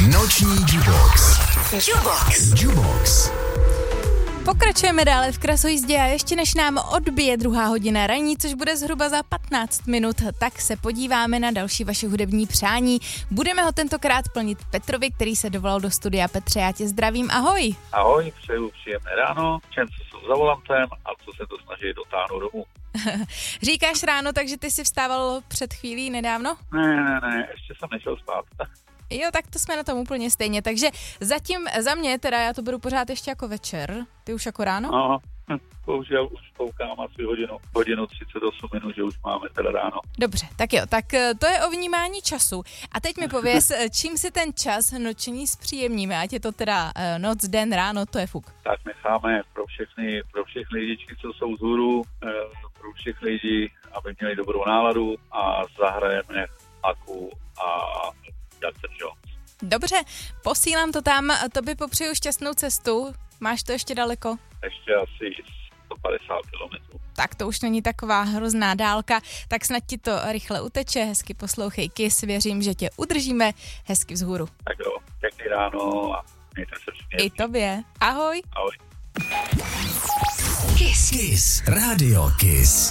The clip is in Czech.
Noční Jubox. Jubox. Pokračujeme dále v krasojízdě a ještě než nám odbije 2. hodina ranní, což bude zhruba za 15 minut, tak se podíváme na další vaše hudební přání. Budeme ho tentokrát plnit Petrovi, který se dovolal do studia. Petře, já tě zdravím, ahoj. Ahoj, přeju příjemné ráno, všem, co jsou za volantem a co se to snaží dotáhnout domů. Říkáš ráno, takže ty jsi vstával před chvílí nedávno? Ne, ještě jsem nešel spát. Jo, tak to jsme na tom úplně stejně, takže zatím za mě, teda já to beru pořád ještě jako večer, ty už jako ráno? No, bohužel už koukám asi hodinu 38 minut, že už máme teda ráno. Dobře, tak jo, tak to je o vnímání času. A teď mi pověz, čím si ten čas noční zpříjemníme, ať je to teda noc, den, ráno, to je fuk. Tak necháme pro všechny lidičky, co jsou vzhůru, pro všechny lidi, aby měli dobrou náladu a zahrajeme Aku a Dr. Jones. Dobře, posílám to tam, tobě popřeju šťastnou cestu. Máš to ještě daleko? Ještě asi 150 kilometrů. Tak to už není taková hrozná dálka, tak snad ti to rychle uteče, hezky poslouchej Kiss, věřím, že tě udržíme hezky vzhůru. Tak jo, pěkný ráno a mějte se všichni. I tobě. Ahoj. Ahoj. Kiss. Radio Kiss.